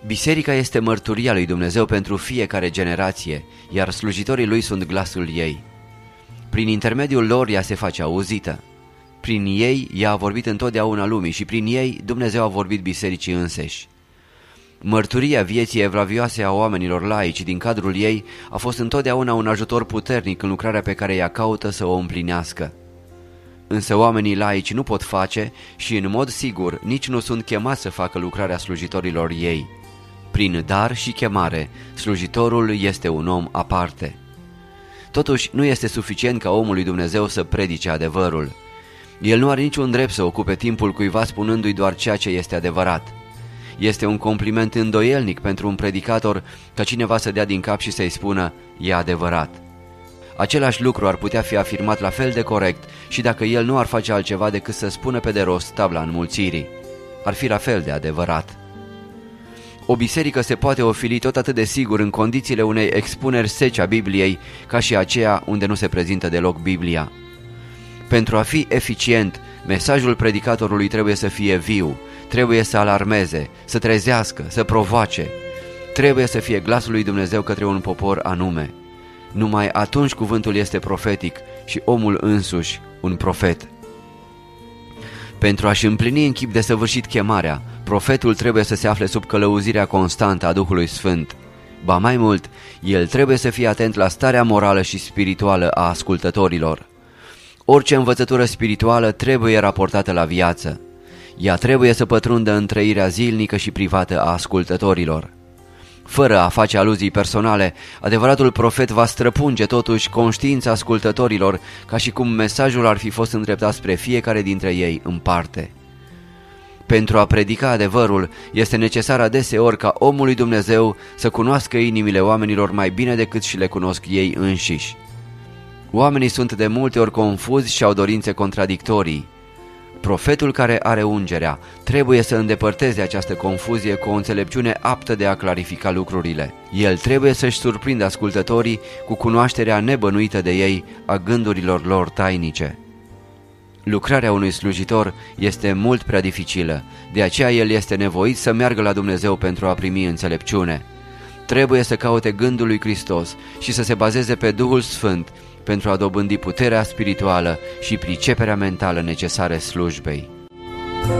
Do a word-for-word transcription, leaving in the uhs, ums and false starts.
Biserica este mărturia lui Dumnezeu pentru fiecare generație, iar slujitorii lui sunt glasul ei. Prin intermediul lor ea se face auzită. Prin ei ea a vorbit întotdeauna lumii și prin ei Dumnezeu a vorbit bisericii înseși. Mărturia vieții evlavioase a oamenilor laici din cadrul ei a fost întotdeauna un ajutor puternic în lucrarea pe care ea caută să o împlinească. Însă oamenii laici nu pot face și în mod sigur nici nu sunt chemați să facă lucrarea slujitorilor ei. Prin dar și chemare, slujitorul este un om aparte. Totuși, nu este suficient ca omul lui Dumnezeu să predice adevărul. El nu are niciun drept să ocupe timpul cuiva spunându-i doar ceea ce este adevărat. Este un compliment îndoielnic pentru un predicator ca cineva să dea din cap și să-i spună, e adevărat. Același lucru ar putea fi afirmat la fel de corect și dacă el nu ar face altceva decât să spună pe de rost tabla înmulțirii. Ar fi la fel de adevărat. O biserică se poate ofili tot atât de sigur în condițiile unei expuneri seci a Bibliei ca și aceea unde nu se prezintă deloc Biblia. Pentru a fi eficient, mesajul predicatorului trebuie să fie viu, trebuie să alarmeze, să trezească, să provoace. Trebuie să fie glasul lui Dumnezeu către un popor anume. Numai atunci cuvântul este profetic și omul însuși un profet. Pentru a-și împlini în chip desăvârșit chemarea, profetul trebuie să se afle sub călăuzirea constantă a Duhului Sfânt. Ba mai mult, el trebuie să fie atent la starea morală și spirituală a ascultătorilor. Orice învățătură spirituală trebuie raportată la viață. Ea trebuie să pătrundă în trăirea zilnică și privată a ascultătorilor. Fără a face aluzii personale, adevăratul profet va străpunge totuși conștiința ascultătorilor ca și cum mesajul ar fi fost îndreptat spre fiecare dintre ei în parte. Pentru a predica adevărul, este necesar adeseori ca omul lui Dumnezeu să cunoască inimile oamenilor mai bine decât și le cunosc ei înșiși. Oamenii sunt de multe ori confuzi și au dorințe contradictorii. Profetul care are ungerea trebuie să îndepărteze această confuzie cu o înțelepciune aptă de a clarifica lucrurile. El trebuie să-și surprindă ascultătorii cu cunoașterea nebănuită de ei a gândurilor lor tainice. Lucrarea unui slujitor este mult prea dificilă, de aceea el este nevoit să meargă la Dumnezeu pentru a primi înțelepciune. Trebuie să caute gândul lui Hristos și să se bazeze pe Duhul Sfânt pentru a dobândi puterea spirituală și priceperea mentală necesare slujbei.